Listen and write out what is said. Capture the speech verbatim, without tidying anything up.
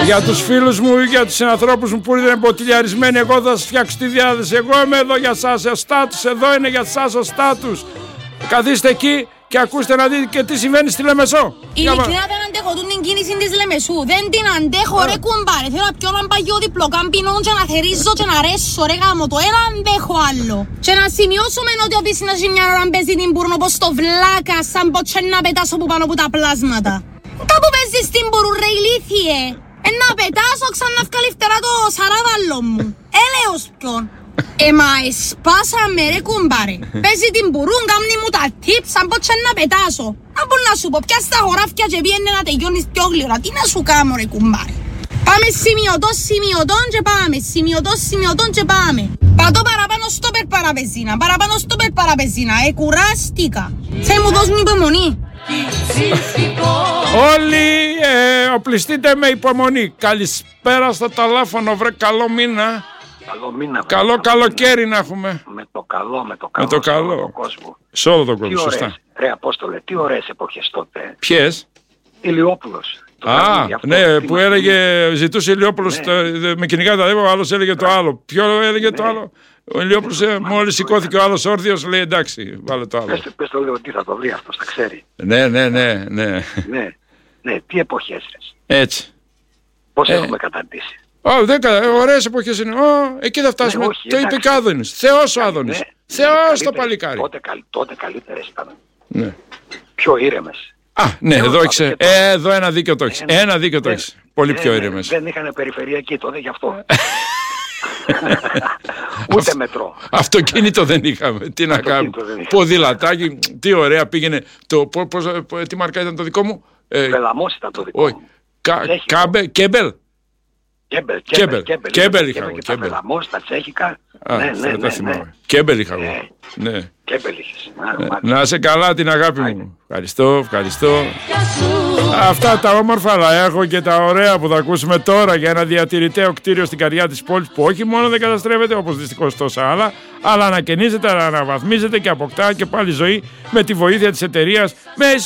Για τους φίλους μου ή για τους συνανθρώπους μου που είναι ποτηλιαρισμένοι, εγώ θα σας φτιάξω τη διάθεση. Εγώ είμαι εδώ για σας, ο στάτους εδώ είναι για σας, ο στάτους. Καθίστε εκεί και ακούστε να δείτε και τι συμβαίνει στη Λεμεσό. Ειλικρινά δεν αντέχω την κίνηση της Λεμεσού. Δεν την αντέχω ρε κουμπάρε. Θέλω να πιω έναν παγιό διπλοκάμπινο και να θερίζω και να ρέσω ρε γάμο το. Ένα αντέχω άλλο. Και να σημειώσουμε ότι ο Πίσινας μια ώρα παίζει την Μπούρνο πως το βλάκα σαν ποτσέ να πετάσω που πάνω από τα πλάσματα. Τα που παίζεις την Μπούρνο ρε ηλίθιε. Ε, να πετάσω ξανά βγάλει φτερά το σαράβαλλο μου. Έλεος ποιον. Ε, μα εσπάσαμε ρε κουμπάρε. Παίζει την Μπουρούν, κάμνει μου τα tips, σαν πότσε να πετάσω. Να πω να σου πω, πια στα χωράφια και πιένε να τελειώνεις πιο γλυόρα. Τι να σου κάνω ρε κουμπάρε. Πάμε σημειωτό, σημειωτόν και πάμε. Σημειωτό, σημειωτόν και πάμε. Πατώ παραπάνω στο περπαραπεζίνα, παραπάνω στο περπαραπεζίνα. Ε, κουράστηκα. Θε μου δώσ' μου υπομονή. Όλοι ε, οπλιστείτε με υπομονή. Καλησπέρα στο ταλάφωνο, βρε, καλό μήνα. Καλό μήνα. Καλό με καλοκαίρι να έχουμε. Με το καλό, με το καλό. Με το καλό. Σε όλο τον κόσμο. Σε όλο τον κόσμο, τι σωστά. Ωραίες, ρε Απόστολε, τι ωραίες εποχές τότε. Ποιες? Ηλιόπουλος. Α, ναι, που έλεγε, ζητούσε Ηλιόπουλος ναι. με κυνηγά τα δέμα, ο άλλος έλεγε το άλλο. Ποιο έλεγε το άλλο? Ο Ηλιόπουλος μόλις σηκώθηκε ο άλλος όρθιος, λέει εντάξει, βάλε το άλλο. Πες το λίγο τι θα το βρει αυτός, τα ξέρει. Ναι, ναι, ναι, ναι. Ναι, ναι, τι εποχές ρες. Έτσι. Πώς έχουμε καταντήσει. Ω, δεν κατα... ωραίες εποχές είναι. Ω, εκεί θα φτάσουμε. Ναι, όχι, το είπε και ο Άδωνης. Θεός ο Άδωνης. Ναι, Θεός ναι, το παλικάρι. Τότε, τότε καλύτερες ήταν. Ναι. Πιο ήρεμες. Α, ναι, ε, εδώ έχεις. Ε, εδώ ένα δίκιο το έχεις. Ένα, ένα δίκιο το έχεις. Πολύ πιο ήρεμες. Δεν είχαν περιφερειακή τότε γι' αυτό. Ούτε μετρό. Αυτοκίνητο δεν είχαμε. Τι να κάνουμε. Ποδηλατάκι. Τι ωραία πήγαινε. Το, πώς, πώς, τι μάρκα ήταν το δικό μου? Βελαμός ήταν το δικό μου. Κάμπελ. Κέμπελ. Κέμπελ, Κέμπελ, Κέμπελ είχα εγώ. Και τα Βελαμός, τα Τσέχικα. Α, ναι, ναι, ναι, ναι. Κέμπελ είχα εγώ. Ναι. Κέμπελ είχες. Να είσαι καλά την αγάπη μου. Ευχαριστώ, ευχαριστώ. Αυτά τα όμορφα, αλλά έχω και τα ωραία που θα ακούσουμε τώρα για ένα διατηρηταίο κτίριο στην καρδιά της πόλης που όχι μόνο δεν καταστρέφεται όπως δυστυχώς τόσα άλλα, αλλά ανακαινίζεται, αναβαθμίζεται και αποκτά και πάλι ζωή με τη βοήθεια της εταιρείας με